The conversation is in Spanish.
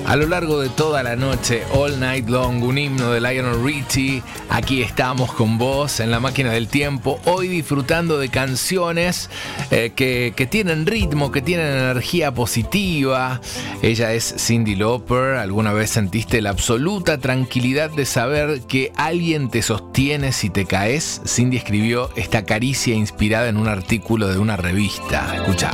A lo largo de toda la noche, All Night Long, un himno de Lionel Richie. Aquí estamos con vos en la máquina del tiempo, hoy disfrutando de canciones que tienen ritmo, que tienen energía positiva. Ella es Cyndi Lauper. ¿Alguna vez sentiste la absoluta tranquilidad de saber que alguien te sostiene si te caes? Cyndi escribió esta caricia inspirada en un artículo de una revista. Escucha.